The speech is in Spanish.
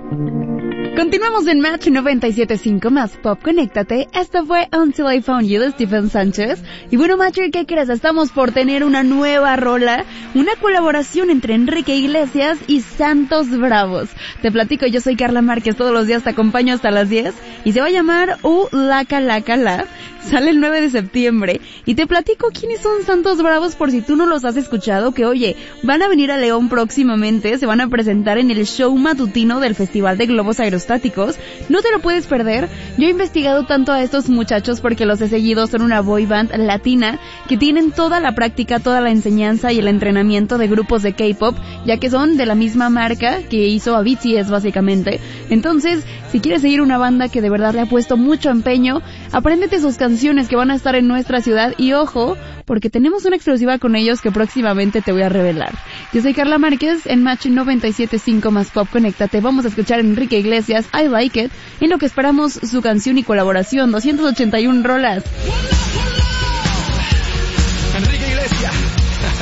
Continuamos en Match 97.5 más Pop, conéctate. Esto fue Until I Found You de Stephen Sánchez. Y bueno, Matcher, ¿qué crees? Estamos por tener una nueva rola, una colaboración entre Enrique Iglesias y Santos Bravos. Te platico, yo soy Carla Márquez, todos los días te acompaño hasta las 10 y se va a llamar Laca Laca La. Sale el 9 de septiembre y te platico quiénes son Santos Bravos por si tú no los has escuchado, que oye, van a venir a León próximamente, se van a presentar en el show matutino del Festival de Globos Aerostáticos, no te lo puedes perder. Yo he investigado tanto a estos muchachos porque los he seguido, son una boy band latina que tienen toda la práctica, toda la enseñanza y el entrenamiento de grupos de K-pop, ya que son de la misma marca que hizo a BTS básicamente. Entonces, si quieres seguir una banda que de verdad le ha puesto mucho empeño, apréndete sus canciones que van a estar en nuestra ciudad y ojo, porque tenemos una exclusiva con ellos que próximamente te voy a revelar. Yo soy Carla Márquez, en Match 97.5 más Pop, conéctate. Vamos a escuchar a Enrique Iglesias, I Like It, en lo que esperamos su canción y colaboración, 281 rolas.